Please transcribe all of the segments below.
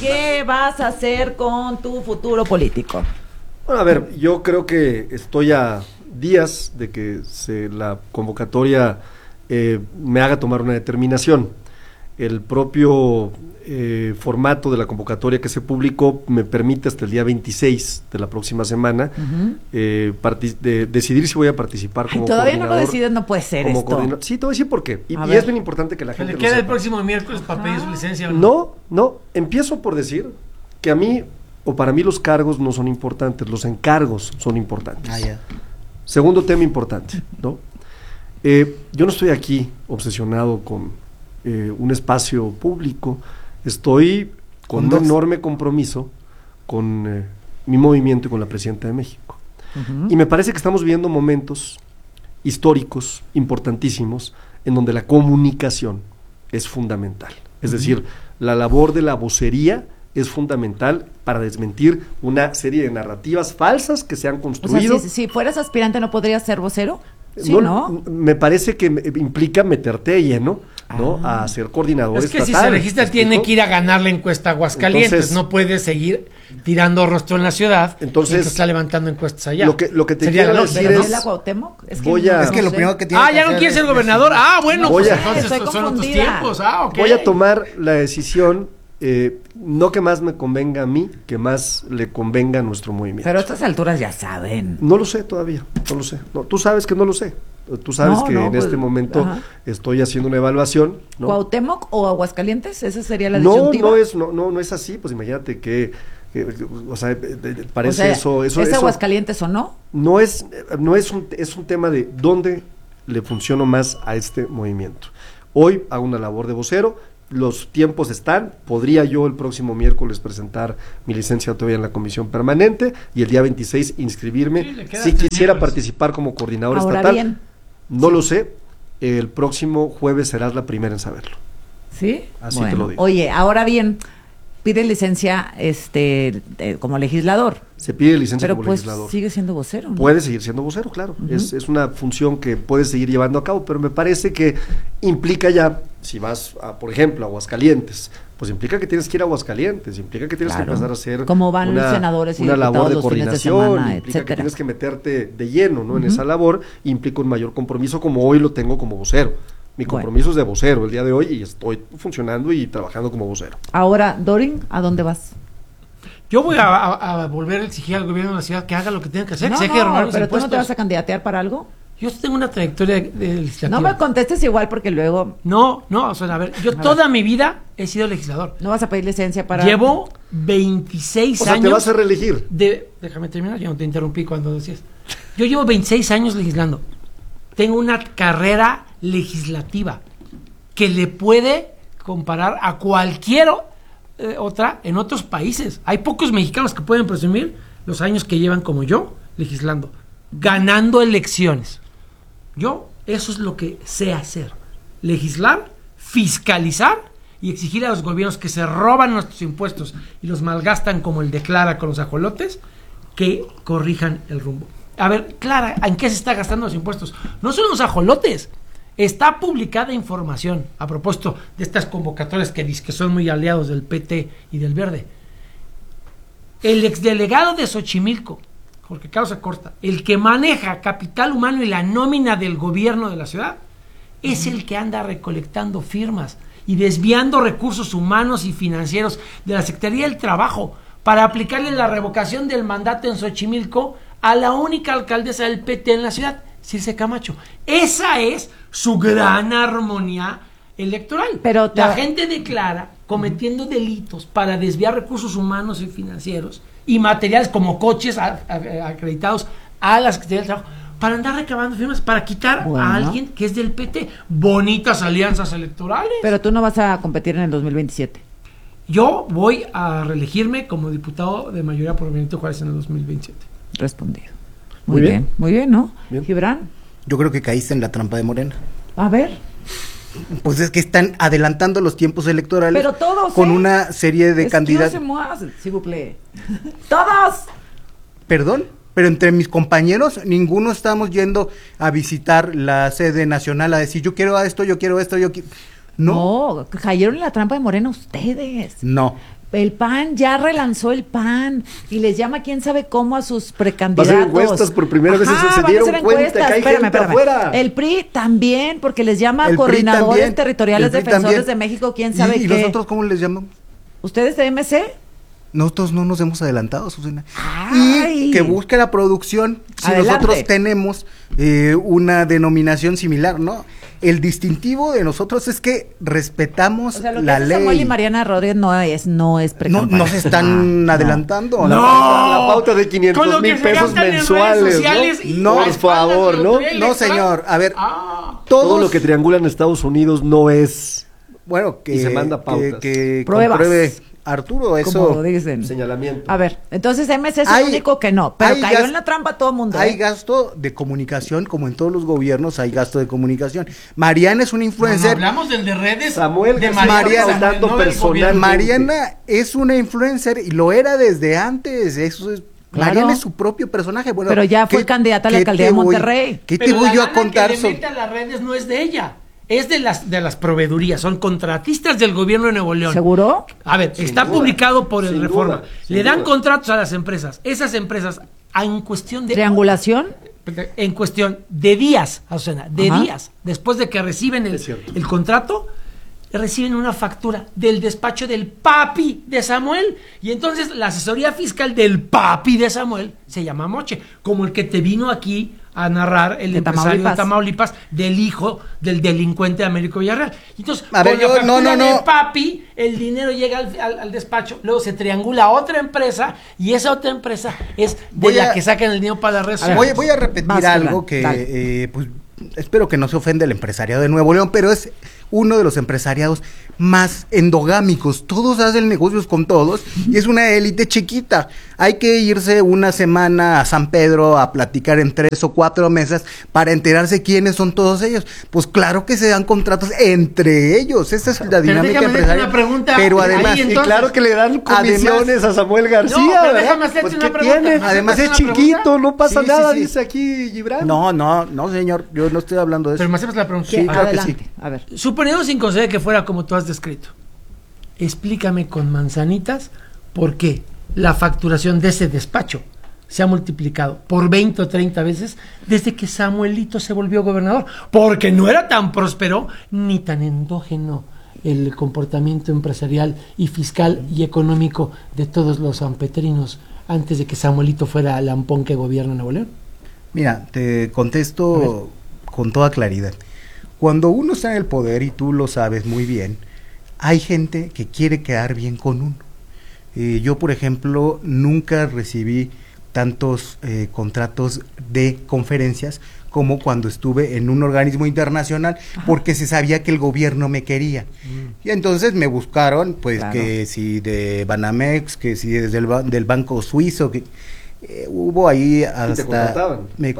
¿qué vas a hacer con tu futuro político? Bueno, a ver, yo creo que estoy a días de que la convocatoria me haga tomar una determinación. El propio formato de la convocatoria que se publicó me permite hasta el día 26 de la próxima semana decidir si voy a participar como todavía coordinador. No lo decides, no puede ser esto. Sí, te voy a decir por qué. Y es bien importante que la gente le lo queda sepa. el próximo miércoles para pedir su licencia. No, empiezo por decir que a mí, o para mí, los cargos no son importantes, los encargos son importantes. Segundo tema importante, ¿no? Yo no estoy aquí obsesionado con un espacio público, estoy con un enorme compromiso con mi movimiento y con la Presidenta de México. Y me parece que estamos viviendo momentos históricos importantísimos en donde la comunicación es fundamental. Es decir, la labor de la vocería es fundamental para desmentir una serie de narrativas falsas que se han construido. O sea, si fueras aspirante, ¿no podrías ser vocero? Sí, ¿no? Me parece que implica meterte de lleno, ¿no? A ser coordinador estatal. Es que si se registra tiene que ir a ganar la encuesta a Aguascalientes. Entonces, no puede seguir tirando rostro en la ciudad. Entonces está levantando encuestas allá. Lo que te quiero decir es la Cuauhtémoc? Es que lo primero que tiene ya no quieres ser gobernador. Bueno, pues entonces son otros tiempos. Okay. Voy a tomar la decisión. No que más me convenga a mí, que más le convenga a nuestro movimiento. Pero a estas alturas ya saben. No lo sé todavía, no lo sé. No, tú sabes que no lo sé. Tú sabes que en este momento estoy haciendo una evaluación, ¿no? ¿Cuauhtémoc o Aguascalientes? ¿Esa sería la disyuntiva? No es así, pues imagínate que o sea, parece eso. ¿Es Aguascalientes o no? No es un tema de dónde le funciono más a este movimiento. Hoy hago una labor de vocero. Los tiempos están, podría yo el próximo miércoles presentar mi licencia todavía en la comisión permanente y el día 26 inscribirme, si quisiera participar como coordinador estatal. No lo sé, el próximo jueves serás la primera en saberlo. ¿Sí? Así te lo digo. Oye, ahora bien, pide licencia como legislador. Se pide licencia como legislador. Pero pues sigue siendo vocero, ¿no? Puede seguir siendo vocero, claro. Es una función que puedes seguir llevando a cabo, pero me parece que implica ya, si vas, por ejemplo, a Aguascalientes, pues implica que tienes que ir a Aguascalientes, implica que tienes que empezar a hacer como van los senadores y una labor de los coordinación, fines de semana, implica etcétera. que tienes que meterte de lleno, ¿no? En esa labor, implica un mayor compromiso como hoy lo tengo como vocero. Mi compromiso es de vocero el día de hoy y estoy funcionando y trabajando como vocero. Ahora, Dorin, ¿a dónde vas? Yo voy a volver a exigir al gobierno de la ciudad que haga lo que tenga que hacer. Pero tú no te vas a candidatear para algo. Yo tengo una trayectoria de legislativa. No me contestes igual porque luego... No, o sea, a ver, yo toda mi vida he sido legislador. ¿No vas a pedir licencia para...? Llevo 26 años... O sea, ¿te vas a reelegir? Déjame terminar, yo no te interrumpí cuando decías. Yo llevo 26 años legislando. Tengo una carrera legislativa que le puede comparar a cualquier otra en otros países. Hay pocos mexicanos que pueden presumir los años que llevan como yo legislando, ganando elecciones. Yo eso es lo que sé hacer: legislar, fiscalizar y exigir a los gobiernos que se roban nuestros impuestos y los malgastan como el de Clara con los ajolotes, que corrijan el rumbo. A ver, Clara, ¿en qué se está gastando los impuestos? No son los ajolotes. Está publicada información a propósito de estas convocatorias que son muy aliados del PT y del Verde. El exdelegado de Xochimilco, Jorge Carlos Acosta, el que maneja capital humano y la nómina del gobierno de la ciudad, es el que anda recolectando firmas y desviando recursos humanos y financieros de la Secretaría del Trabajo para aplicarle la revocación del mandato en Xochimilco a la única alcaldesa del PT en la ciudad, Circe Camacho. Esa es su gran armonía electoral. Pero la gente declara cometiendo delitos para desviar recursos humanos y financieros y materiales como coches acreditados a la Secretaría del Trabajo para andar recabando firmas para quitar a alguien que es del PT. Bonitas alianzas electorales. Pero tú no vas a competir en el 2027. Yo voy a reelegirme como diputado de mayoría por Benito Juárez en el 2027. Respondido. Muy bien, ¿no? Bien. Gibran. Yo creo que caíste en la trampa de Morena. A ver. Pues es que están adelantando los tiempos electorales. Pero todos, con una serie de candidatos. ¡Todos! Perdón, pero entre mis compañeros, ninguno estamos yendo a visitar la sede nacional a decir, yo quiero esto, No, cayeron en la trampa de Morena ustedes. No. El PAN ya relanzó el PAN y les llama quién sabe cómo a sus precandidatos. Va a hacer encuestas por primera vez, Ajá, se van a dieron hacer cuenta encuestas. que hay gente afuera. El PRI también, porque les llama El PRI coordinadores también, territoriales el PRI defensores también. de México, quién sabe ¿Y qué. nosotros cómo les llamamos? ¿Ustedes de MC? Nosotros no nos hemos adelantado, Susana. Ay. Y que busque la producción si Adelante. nosotros tenemos una denominación similar, ¿no? El distintivo de nosotros es que respetamos O sea, lo que la hace ley. Samuel y Mariana Rodríguez no es No, precampaña. no se están adelantando. No. La pauta de 500 Con lo que mil se pesos gastan en redes mensuales, sociales ¿no? y No, a por espaldas favor, de ¿no? los del No, electoral. señor. A ver, Todo todos lo que triangulan Estados Unidos no es bueno, que y se manda pautas. que Pruebas. compruebe Arturo eso. Como dicen. señalamiento. A ver, entonces MC es Hay- el único que no, pero hay cayó gas- en la trampa todo el mundo. Hay gasto de comunicación, como en todos los gobiernos hay gasto de comunicación. Mariana es una No, influencer. hablamos del de redes. Samuel de García Mariana, está dando no del personal. gobierno. Mariana es una influencer y lo era desde antes. Eso es. Claro. Mariana es su propio personaje. Bueno, Pero ya fue candidata a la ¿qué alcaldía te de voy- Monterrey. ¿Qué te Pero voy la yo a lana contar que le sobre? mete a las redes no es de ella, es de las proveedurías, son contratistas del gobierno de Nuevo León. ¿Seguro? A ver, Sin está duda, publicado por el sin Reforma. duda, sin Le dan duda. contratos a las empresas. Esas empresas, en cuestión de ¿Triangulación? días, Azucena, de Ajá. días, después de que reciben Es cierto. el contrato, reciben una factura del despacho del papi de Samuel. Y entonces la asesoría fiscal del papi de Samuel se llama Moche, como el que te vino aquí a narrar el De empresario de Tamaulipas. Tamaulipas, del hijo del delincuente de Américo Villarreal. Entonces, A ver, con la yo- no, factura no, del no. papi, el dinero llega al despacho, luego se triangula a otra empresa y esa otra empresa es de Voy la a- que sacan el dinero para la red social. Voy a repetir Vas, algo Fernando, que, dale. pues, espero que no se ofenda el empresariado de Nuevo León, pero es uno de los empresariados más endogámicos. Todos hacen negocios con todos y es una élite chiquita. Hay que irse una semana a San Pedro a platicar en 3 o 4 mesas para enterarse quiénes son todos ellos. Pues claro que se dan contratos entre ellos. Esa es la dinámica déjame hacerte empresarial. una pregunta. Pero Ahí, además, Y entonces- claro que le dan comisiones a Samuel García, No, pero ¿verdad? déjame hacerte Pues, una ¿qué pregunta. tiene? Además, es una chiquito, pregunta. no pasa Sí, nada, sí, sí. dice aquí Gibran. no, señor, yo no estoy hablando de eso. Pero me hacemos la pregunta. Sí, claro que Adelante. sí. A ver. Suponiendo sin conceder que fuera como tú has descrito, explícame con manzanitas por qué la facturación de ese despacho se ha multiplicado por 20 o 30 veces desde que Samuelito se volvió gobernador, porque no era tan próspero ni tan endógeno el comportamiento empresarial y fiscal y económico de todos los sanpetrinos antes de que Samuelito fuera el lampón que gobierna Nuevo León. Mira, te contesto con toda claridad. Cuando uno está en el poder, y tú lo sabes muy bien, hay gente que quiere quedar bien con uno. Yo, por ejemplo, nunca recibí tantos contratos de conferencias como cuando estuve en un organismo internacional, porque se sabía que el gobierno me quería. Y entonces me buscaron, pues, Claro. que si de Banamex, que si desde del Banco Suizo, que hubo ahí hasta... contrataban.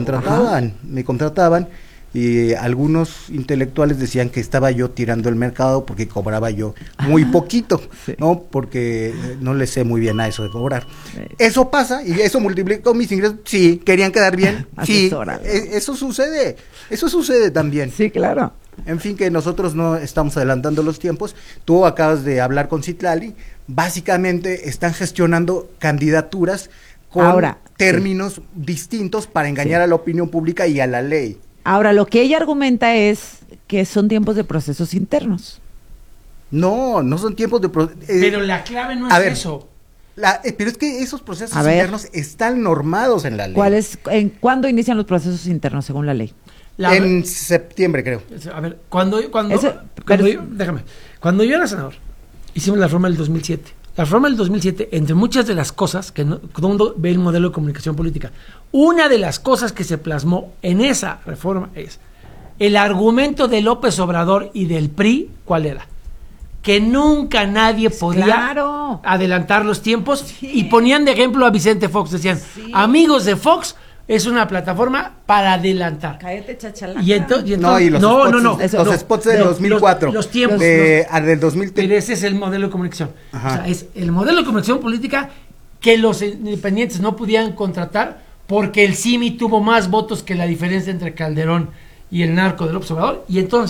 Me contrataban, y algunos intelectuales decían que estaba yo tirando el mercado porque cobraba yo muy poquito, Sí. ¿no? Porque no le sé muy bien a eso de cobrar. Sí. Eso pasa y eso multiplicó mis ingresos. Sí, querían quedar bien. Sí, Asesóralo. eso sucede también. Sí, claro. En fin, que nosotros no estamos adelantando los tiempos. Tú acabas de hablar con Citlali. Básicamente están gestionando candidaturas con Ahora, términos distintos para engañar Sí. a la opinión pública y a la ley. Ahora, lo que ella argumenta es que son tiempos de procesos internos. No son tiempos de... Pero la clave no a es ver, eso. pero es que esos procesos A ver. internos están normados en la ley. ¿Cuándo inician los procesos internos según la ley? En septiembre, creo. A ver, cuando pero- yo era senador, hicimos la reforma del 2007. La reforma del 2007, entre muchas de las cosas que todo el mundo ve el modelo de comunicación política, una de las cosas que se plasmó en esa reforma es el argumento de López Obrador y del PRI, ¿cuál era? Que nunca nadie podía Claro. adelantar los tiempos, y ponían de ejemplo a Vicente Fox, decían, amigos de Fox, es una plataforma para adelantar. Cállate, chachalaca. Y entonces, No, y los spots, Eso, los no. spots del No, 2004. los tiempos, del 2003. Pero ese es el modelo de comunicación. Ajá. O sea, es el modelo de comunicación política que los independientes no podían contratar porque el CIMI tuvo más votos que la diferencia entre Calderón y el narco del observador. Y entonces,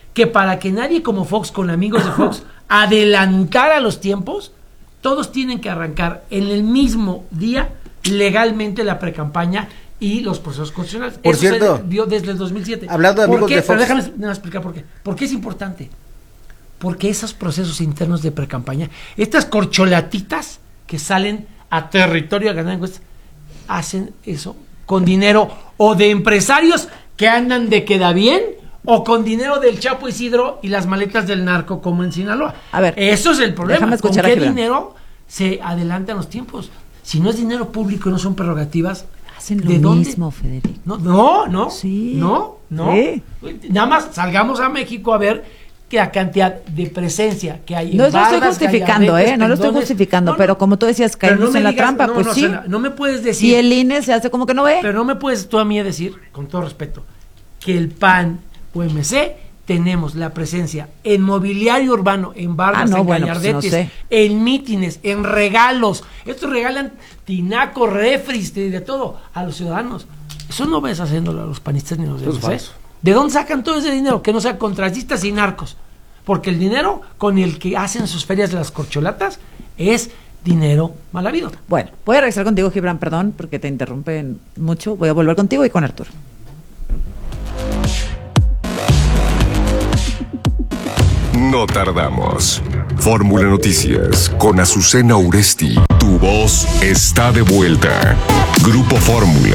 que para que nadie como Fox, con amigos de Fox, adelantara los tiempos, todos tienen que arrancar en el mismo día legalmente la precampaña y los procesos constitucionales. Por Eso cierto, se vio desde el 2007. Hablando de amigos de Fox. Pero déjame explicar por qué. ¿Por qué es importante? Porque esos procesos internos de precampaña, estas corcholatitas que salen a territorio a ganar encuestas, hacen eso con dinero o de empresarios que andan de queda bien, o con dinero del Chapo Isidro y las maletas del narco como en Sinaloa. A ver, eso es el problema. déjame ¿Con escuchar qué a Gibran. dinero se adelantan los tiempos? Si no es dinero público y no son prerrogativas, Hacen ¿de lo dónde? mismo, Federico. No. Sí. No. Sí. Nada más salgamos a México a ver que la cantidad de presencia que hay en No lo estoy bardas, justificando, galladetes, no lo estoy pendones. justificando, No, pero como tú decías, pero caemos en la digas- trampa, pues sí. Sena, no me puedes decir, Si el INE se hace como que no ve. pero no me puedes tú a mí decir, con todo respeto, que el PAN o MC tenemos la presencia en mobiliario urbano, en bardas, en bueno, pues, gallardetes, no sé. en mítines, en regalos. Estos regalan tinacos, refris, de todo a los ciudadanos. Eso no ves haciéndolo a los panistas ni a los Eso es demás, falso. ¿De dónde sacan todo ese dinero? Que no sean contratistas y narcos. Porque el dinero con el que hacen sus ferias de las corcholatas es dinero mal habido. Bueno, voy a regresar contigo, Gibran, perdón, porque te interrumpen mucho. Voy a volver contigo y con Arturo. No tardamos. Fórmula Noticias con Azucena Uresti. Tu voz está de vuelta. Grupo Fórmula.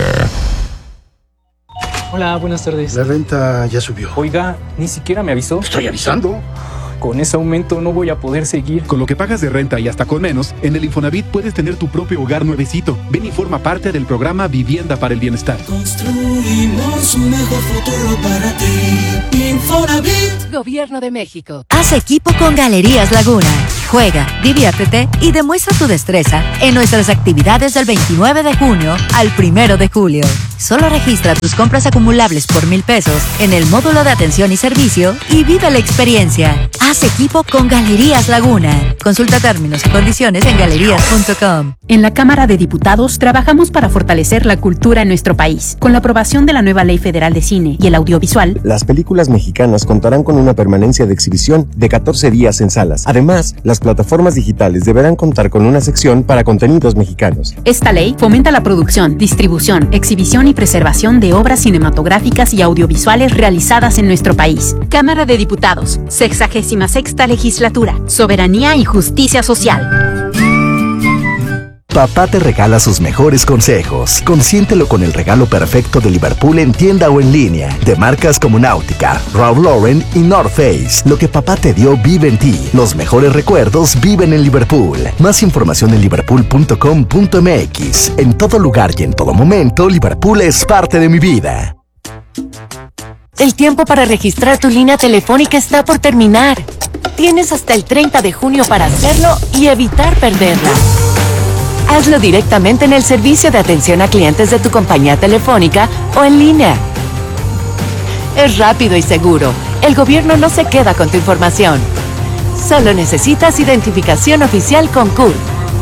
Hola, buenas tardes. La renta ya subió. Oiga, ni siquiera me avisó. Estoy avisando. Con ese aumento no voy a poder seguir. Con lo que pagas de renta y hasta con menos, en el Infonavit puedes tener tu propio hogar nuevecito. Ven y forma parte del programa Vivienda para el Bienestar. Construimos un mejor futuro para ti. Infonavit. Gobierno de México. Haz equipo con Galerías Laguna. Juega, diviértete y demuestra tu destreza en nuestras actividades del 29 de junio al 1 de julio. Solo registra tus compras acumulables por 1,000 pesos en el módulo de atención y servicio y vive la experiencia. Haz equipo con Galerías Laguna. Consulta términos y condiciones en galerías.com. En la Cámara de Diputados trabajamos para fortalecer la cultura en nuestro país. Con la aprobación de la nueva Ley Federal de Cine y el Audiovisual, las películas mexicanas contarán con una permanencia de exhibición de 14 días en salas. Además, las plataformas digitales deberán contar con una sección para contenidos mexicanos. esta ley fomenta la producción, distribución, exhibición y preservación de obras cinematográficas y audiovisuales realizadas en nuestro país. Cámara de Diputados, 66ª Legislatura, Soberanía y Justicia Social. Papá te regala sus mejores consejos. Consiéntelo con el regalo perfecto de Liverpool en tienda o en línea. De marcas como Náutica, Ralph Lauren y North Face. Lo que papá te dio vive en ti. Los mejores recuerdos viven en Liverpool. Más información en liverpool.com.mx. En todo lugar y en todo momento, Liverpool es parte de mi vida. El tiempo para registrar tu línea telefónica está por terminar. Tienes hasta el 30 de junio para hacerlo y evitar perderla. Hazlo directamente en el servicio de atención a clientes de tu compañía telefónica o en línea. Es rápido y seguro. El gobierno no se queda con tu información. Solo necesitas identificación oficial con CURP.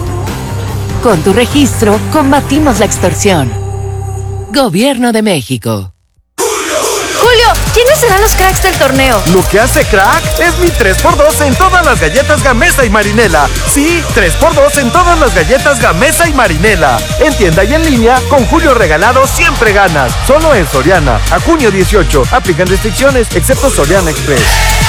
Con tu registro, combatimos la extorsión. Gobierno de México. Julio, ¿quiénes serán los cracks del torneo? Lo que hace crack es mi 3x2 en todas las galletas Gamesa y Marinela. Sí, 3x2 en todas las galletas Gamesa y Marinela. En tienda y en línea, con Julio Regalado siempre ganas. Solo en Soriana. A junio 18. Aplican restricciones, excepto Soriana Express.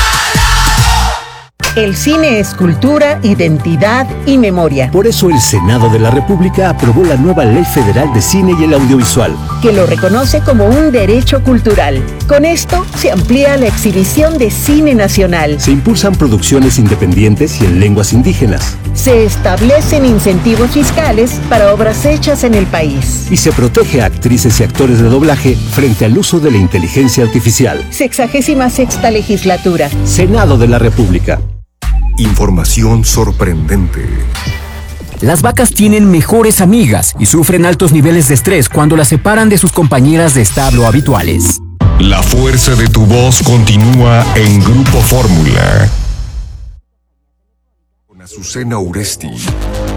El cine es cultura, identidad y memoria. Por eso el Senado de la República aprobó la nueva Ley Federal de Cine y el Audiovisual, que lo reconoce como un derecho cultural. Con esto se amplía la exhibición de cine nacional. Se impulsan producciones independientes y en lenguas indígenas. Se establecen incentivos fiscales para obras hechas en el país. Y se protege a actrices y actores de doblaje frente al uso de la inteligencia artificial. 66ª Legislatura. Senado de la República. Información sorprendente. Las vacas tienen mejores amigas y sufren altos niveles de estrés cuando las separan de sus compañeras de establo habituales. La fuerza de tu voz continúa en Grupo Fórmula. Con Azucena Uresti.